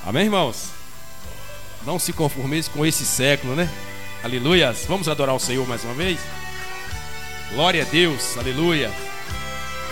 Amém, irmãos? Não se conformeis com esse século, né? Aleluias. Vamos adorar o Senhor mais uma vez? Glória a Deus, aleluia.